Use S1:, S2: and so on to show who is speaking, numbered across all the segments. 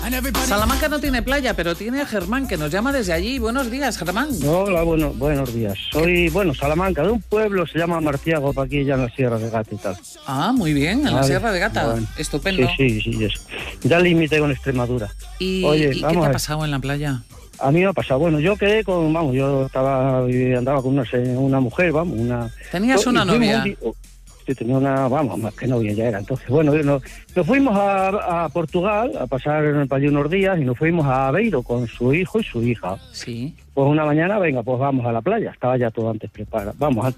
S1: Salamanca no tiene playa, pero tiene a Germán, que nos llama desde allí. Buenos días, Germán.
S2: Hola, buenos días. Soy, Salamanca, de un pueblo, se llama Martiago, para aquí ya en la Sierra de Gata y tal.
S1: Ah, muy bien, en la Sierra de Gata. Bueno, estupendo.
S2: Sí, eso. Ya límite con Extremadura.
S1: Oye, ¿y qué te ha pasado en la playa?
S2: A mí me ha pasado, yo quedé con, yo andaba con una mujer,
S1: ¿Tenías una novia?
S2: Sí, tenía una, más que novia ya era. Entonces, nos fuimos a Portugal a pasar allí unos días y nos fuimos a Aveiro con su hijo y su hija.
S1: Sí.
S2: Pues una mañana, venga, pues vamos a la playa. Estaba ya todo antes preparado. Vamos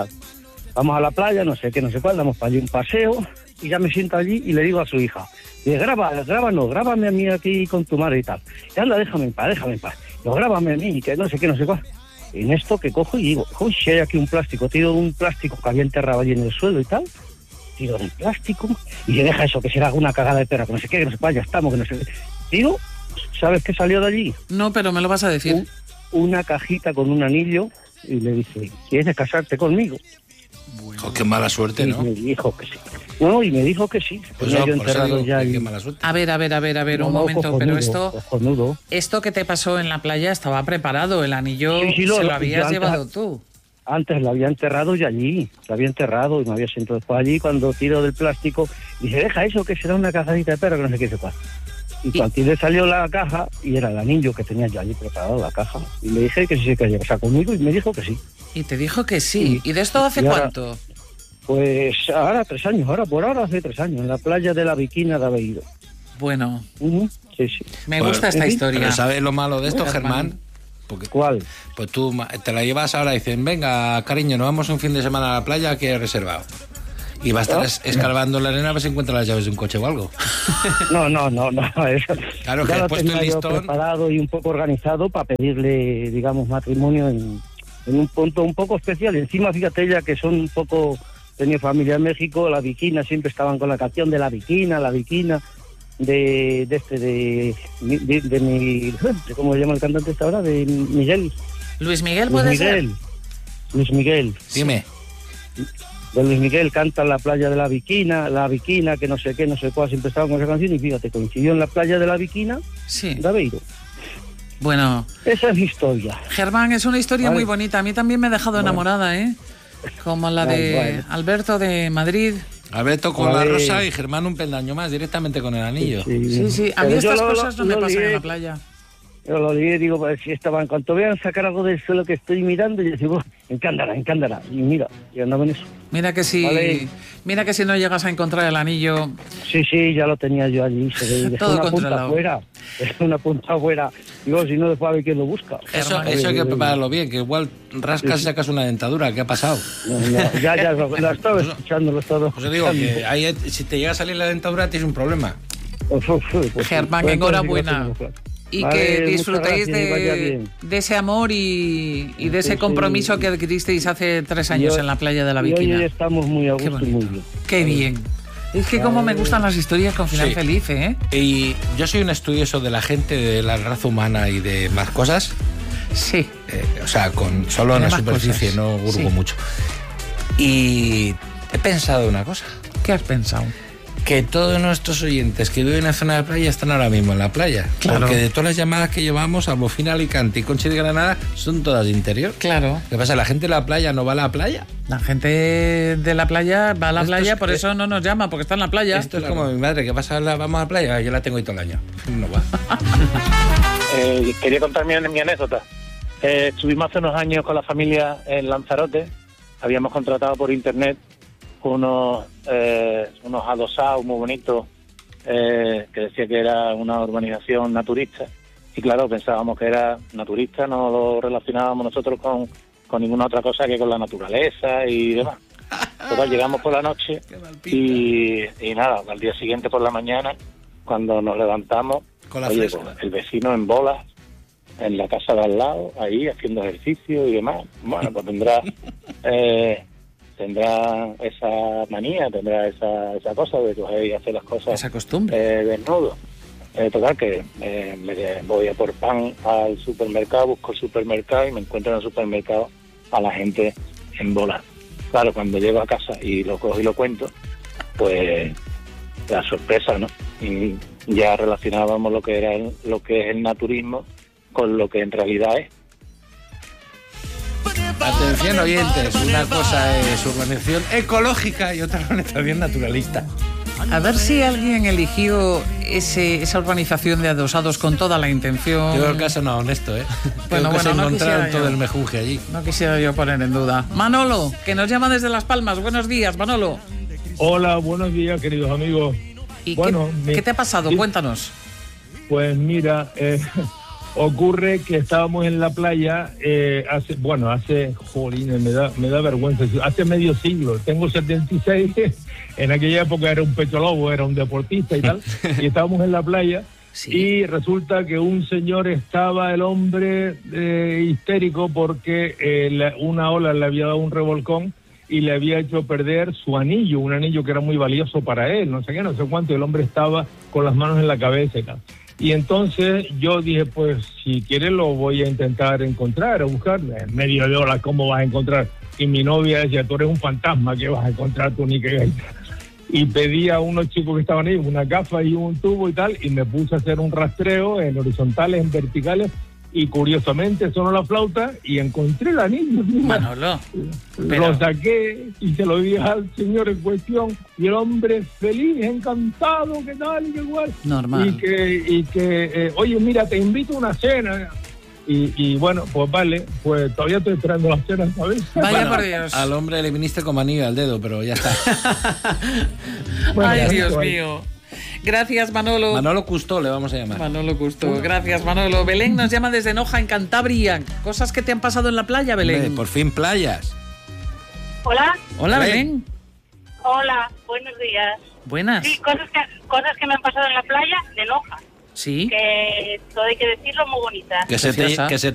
S2: a la playa, no sé qué, no sé cuál, damos para allí un paseo y ya me siento allí y le digo a su hija, grábame a mí aquí con tu madre y tal. Y anda, déjame en paz. Grábame a mí, que no sé qué, no sé cuál. Y en esto que cojo y digo, si hay aquí un plástico, tiro un plástico que había enterrado allí en el suelo y tal, tiro del plástico y le deja eso, que será una cagada de perra, que no sé qué, que no sé cuál, ya estamos, que no sé qué. Tiro, ¿sabes qué salió de allí?
S1: No, pero me lo vas a decir.
S2: Una cajita con un anillo y le dice, ¿quieres casarte conmigo?
S3: Bueno. Qué mala suerte, ¿no?
S2: Y me dijo que sí. No, y me dijo que sí.
S3: Pues yo enterrado ya. Qué mala suerte.
S1: A ver, un momento,
S2: cojonudo,
S1: pero esto que te pasó en la playa estaba preparado, el anillo se lo habías llevado tú.
S2: Antes lo había enterrado y allí, y me había sentado después allí cuando tiro del plástico, dije, deja eso, que será una cajadita de perro, que no sé qué se pasa. Y cuando le salió la caja, y era el anillo que tenía yo allí preparado, la caja, y le dije que sí se quería casar conmigo, y me dijo que sí.
S1: Y te dijo que sí. ¿Y de esto hace cuánto?
S2: Pues ahora 3 años, hace 3 años, en la playa de la Viquina de Aveiro.
S1: Bueno.
S2: Sí.
S1: Me gusta esta historia.
S3: Pero ¿sabes lo malo de esto, Germán? Porque,
S2: ¿cuál?
S3: Pues tú te la llevas ahora y dicen, venga, cariño, nos vamos un fin de semana a la playa que he reservado. Y va a estar escarbando la arena a ver si encuentra las llaves de un coche o algo.
S2: No. Eso.
S3: Claro, que
S2: ya
S3: he puesto el listón
S2: preparado y un poco organizado para pedirle, digamos, matrimonio en un punto un poco especial. Y encima, fíjate ella que son un poco... Tenía familia en México, la Viquina, siempre estaban con la canción de la Viquina, de ¿cómo se llama el cantante esta hora? De Miguel.
S1: Luis Miguel, ¿puede ser?
S2: Luis Miguel.
S3: Dime.
S2: De Luis Miguel canta en la playa de la Viquina, que no sé qué, no sé cuál, siempre estaban con esa canción y fíjate, coincidió en la playa de la Viquina, de Aveiro.
S1: Bueno.
S2: Esa es mi historia.
S1: Germán, es una historia muy bonita, a mí también me ha dejado enamorada, como la de Alberto de Madrid.
S3: Alberto con la rosa y Germán un peldaño más, directamente con el anillo.
S1: Sí. A mí estas cosas no me pasan en la playa.
S2: Yo lo ligué, digo, pues si estaban, en cuanto vean sacar algo del suelo que estoy mirando, yo digo, encándará. Y mira, y andaba en eso.
S1: Mira que si no llegas a encontrar el anillo...
S2: Sí, ya lo tenía yo allí.
S1: Todo controlado.
S2: Es una punta afuera. Digo, si no, después a ver quién lo busca.
S3: Eso hay que prepararlo bien, que igual rascas y sacas una dentadura. ¿Qué ha pasado?
S2: No, ya, lo estaba escuchando, lo estaba
S3: Os digo que ahí, si te llega a salir la dentadura, tienes un problema.
S1: Germán, enhorabuena. Y que disfrutéis de ese amor y de ese compromiso que adquiristeis hace 3 años en la playa de la Viquina.
S2: Y hoy estamos muy a gusto y muy bien.
S1: Qué bien. Es que como me gustan las historias con final feliz,
S3: Y yo soy un estudioso de la gente, de la raza humana y de más cosas.
S1: Sí.
S3: O sea, solo en la superficie, no hurgo mucho. Y he pensado una cosa.
S1: ¿Qué has pensado?
S3: Que todos nuestros oyentes que viven en la zona de playa están ahora mismo en la playa. Claro. Porque de todas las llamadas que llevamos, salvo Fina, Alicante y Conchi de Granada, son todas de interior.
S1: Claro.
S3: ¿Qué pasa? ¿La gente de la playa no va a la playa?
S1: La gente de la playa va a la playa, por eso no nos llama, porque está en la playa.
S3: Esto es como mi madre, que pasa vamos a la playa, yo la tengo ahí todo el año. No va.
S4: Quería contar mi anécdota. Estuvimos hace unos años con la familia en Lanzarote. Habíamos contratado por internet unos adosados muy bonitos que decía que era una urbanización naturista y claro, pensábamos que era naturista, no lo relacionábamos nosotros con ninguna otra cosa que con la naturaleza y demás. Total, llegamos por la noche y nada, al día siguiente por la mañana, cuando nos levantamos, pues, el vecino en bolas en la casa de al lado, ahí haciendo ejercicio y demás. Bueno, pues tendrá esa manía, tendrá esa cosa de coger y hacer las cosas,
S1: esa costumbre,
S4: desnudo. Total, que me voy a por pan al supermercado, busco el supermercado y me encuentro en el supermercado a la gente en bola. Claro, cuando llego a casa y lo cojo y lo cuento, pues la sorpresa, ¿no? Y ya relacionábamos lo que es el naturismo con lo que en realidad es.
S3: Atención oyentes, una cosa es urbanización ecológica y otra urbanización naturalista.
S1: A ver si alguien eligió esa urbanización de adosados con toda la intención.
S3: Yo el caso no honesto,
S1: Bueno,
S3: se
S1: no
S3: encontraron todo el mejunje allí.
S1: No quisiera yo poner en duda. Manolo, que nos llama desde Las Palmas. Buenos días, Manolo.
S5: Hola, buenos días, queridos amigos.
S1: ¿Y qué te ha pasado? Cuéntanos.
S5: Pues mira, ocurre que estábamos en la playa hace, jolines, me da vergüenza, hace medio siglo, tengo 76, en aquella época era un pecho lobo, era un deportista y tal, y estábamos en la playa, sí. Y resulta que un señor estaba, el hombre, histérico porque una ola le había dado un revolcón y le había hecho perder su anillo, un anillo que era muy valioso para él, no sé qué, no sé cuánto, y el hombre estaba con las manos en la cabeza y tal. Y entonces yo dije, pues si quieres lo voy a intentar encontrar, a buscar. En medio de horas, ¿cómo vas a encontrar? Y mi novia decía, tú eres un fantasma, ¿qué vas a encontrar tú ni qué gaita? Y pedí a unos chicos que estaban ahí una gafa y un tubo y tal, y me puse a hacer un rastreo en horizontales, en verticales, y curiosamente sonó la flauta y encontré el anillo.
S1: Manolo,
S5: lo saqué y se lo di al señor en cuestión y el hombre feliz, encantado, que tal y que igual.
S1: Normal.
S5: Y que oye, mira, te invito a una cena. Y bueno, pues vale, pues todavía estoy esperando la cena, ¿sabes?
S1: Vaya por Dios.
S3: Al hombre le viniste como anillo al dedo, pero ya está.
S1: Ay, Dios mío. Gracias, Manolo.
S3: Manolo Custó le vamos a llamar.
S1: Manolo Custó. Gracias, Manolo. Belén nos llama desde Noja, en Cantabria. Cosas que te han pasado en la playa, Belén.
S3: Hombre, por fin playas.
S6: Hola.
S1: Hola, Belén.
S6: Hola, buenos días.
S1: Buenas.
S6: Sí, cosas que me han pasado en la playa de Noja.
S1: Sí.
S6: Que todo hay que decirlo, muy bonitas.
S3: Que se